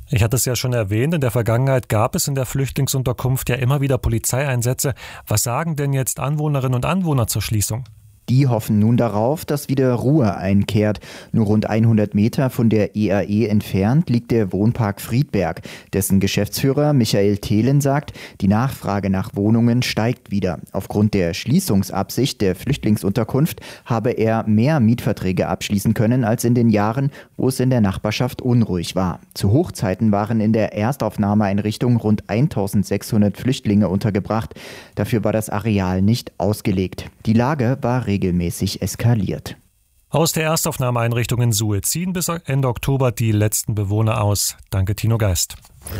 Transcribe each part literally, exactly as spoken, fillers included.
Ich hatte es ja schon erwähnt, in der Vergangenheit gab es in der Flüchtlingsunterkunft ja immer wieder Polizeieinsätze. Was sagen denn jetzt Anwohnerinnen und Anwohner zur Schließung? Die hoffen nun darauf, dass wieder Ruhe einkehrt. Nur rund hundert Meter von der E A E entfernt liegt der Wohnpark Friedberg. Dessen Geschäftsführer Michael Thelen sagt, die Nachfrage nach Wohnungen steigt wieder. Aufgrund der Schließungsabsicht der Flüchtlingsunterkunft habe er mehr Mietverträge abschließen können als in den Jahren, wo es in der Nachbarschaft unruhig war. Zu Hochzeiten waren in der Erstaufnahmeeinrichtung rund eintausendsechshundert Flüchtlinge untergebracht. Dafür war das Areal nicht ausgelegt. Die Lage war regelmäßig eskaliert. Aus der Erstaufnahmeeinrichtung in Suhl ziehen bis Ende Oktober die letzten Bewohner aus. Danke, Tino Geist.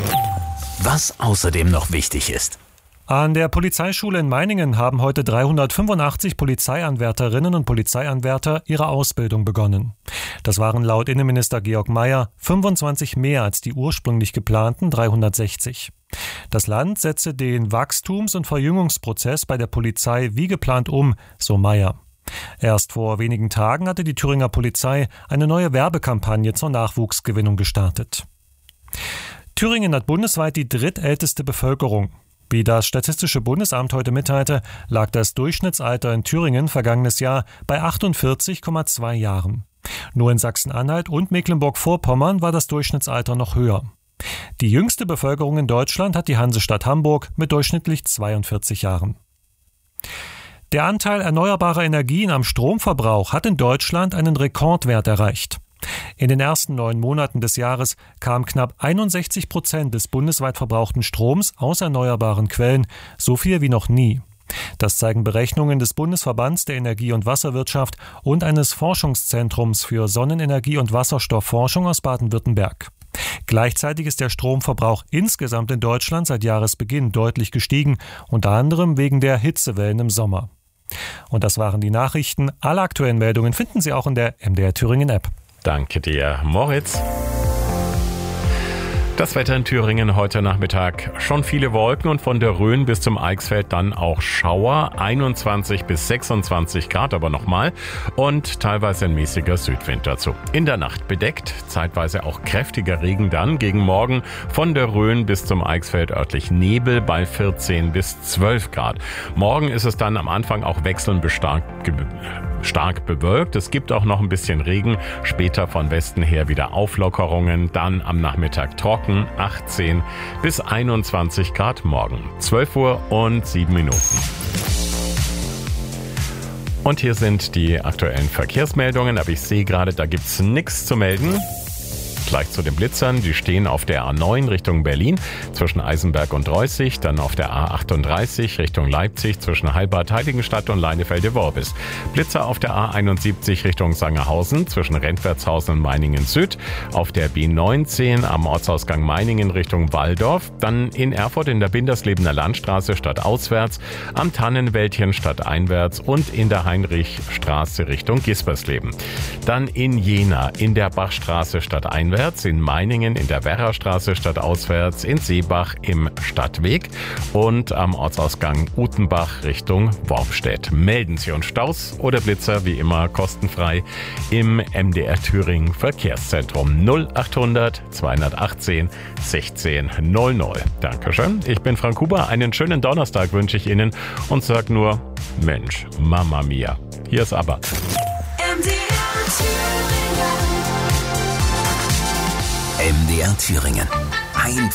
Was außerdem noch wichtig ist. An der Polizeischule in Meiningen haben heute dreihundertfünfundachtzig Polizeianwärterinnen und Polizeianwärter ihre Ausbildung begonnen. Das waren laut Innenminister Georg Mayer fünfundzwanzig mehr als die ursprünglich geplanten dreihundertsechzig. Das Land setze den Wachstums- und Verjüngungsprozess bei der Polizei wie geplant um, so Mayer. Erst vor wenigen Tagen hatte die Thüringer Polizei eine neue Werbekampagne zur Nachwuchsgewinnung gestartet. Thüringen hat bundesweit die drittälteste Bevölkerung. Wie das Statistische Bundesamt heute mitteilte, lag das Durchschnittsalter in Thüringen vergangenes Jahr bei achtundvierzig Komma zwei Jahren. Nur in Sachsen-Anhalt und Mecklenburg-Vorpommern war das Durchschnittsalter noch höher. Die jüngste Bevölkerung in Deutschland hat die Hansestadt Hamburg mit durchschnittlich zweiundvierzig Jahren. Der Anteil erneuerbarer Energien am Stromverbrauch hat in Deutschland einen Rekordwert erreicht. In den ersten neun Monaten des Jahres kamen knapp einundsechzig Prozent des bundesweit verbrauchten Stroms aus erneuerbaren Quellen, so viel wie noch nie. Das zeigen Berechnungen des Bundesverbands der Energie- und Wasserwirtschaft und eines Forschungszentrums für Sonnenenergie- und Wasserstoffforschung aus Baden-Württemberg. Gleichzeitig ist der Stromverbrauch insgesamt in Deutschland seit Jahresbeginn deutlich gestiegen, unter anderem wegen der Hitzewellen im Sommer. Und das waren die Nachrichten. Alle aktuellen Meldungen finden Sie auch in der M D R Thüringen App. Danke dir, Moritz. Das Wetter in Thüringen heute Nachmittag. Schon viele Wolken und von der Rhön bis zum Eichsfeld dann auch Schauer. einundzwanzig bis sechsundzwanzig Grad aber nochmal und teilweise ein mäßiger Südwind dazu. In der Nacht bedeckt, zeitweise auch kräftiger Regen dann. Gegen Morgen von der Rhön bis zum Eichsfeld örtlich Nebel bei vierzehn bis zwölf Grad. Morgen ist es dann am Anfang auch wechselnd bestark stark bewölkt. Es gibt auch noch ein bisschen Regen. Später von Westen her wieder Auflockerungen. Dann am Nachmittag trocken. achtzehn bis einundzwanzig Grad morgen. zwölf Uhr und sieben Minuten. Und hier sind die aktuellen Verkehrsmeldungen. Aber ich sehe gerade, da gibt's nichts zu melden. Gleich zu den Blitzern, die stehen auf der A neun Richtung Berlin zwischen Eisenberg und Reußig, dann auf der A achtunddreißig Richtung Leipzig zwischen Heilbad Heiligenstadt und Leinefelde-Worbis. Blitzer auf der A einundsiebzig Richtung Sangerhausen zwischen Rentwertshausen und Meiningen Süd, auf der B neunzehn am Ortsausgang Meiningen Richtung Walldorf, dann in Erfurt in der Binderslebener Landstraße stadtauswärts, am Tannenwäldchen stadteinwärts und in der Heinrichstraße Richtung Gispersleben. Dann in Jena in der Bachstraße stadteinwärts, in Meiningen in der Werrastraße stadtauswärts, in Seebach im Stadtweg und am Ortsausgang Utenbach Richtung Worpstedt. Melden Sie uns Staus oder Blitzer wie immer kostenfrei im M D R Thüringen Verkehrszentrum null achthundert zweihundertachtzehn sechzehn null null. Dankeschön. Ich bin Frank Huber. Einen schönen Donnerstag wünsche ich Ihnen und sag nur, Mensch, Mama Mia. Hier ist ABBA. M D R Thüringen. Ein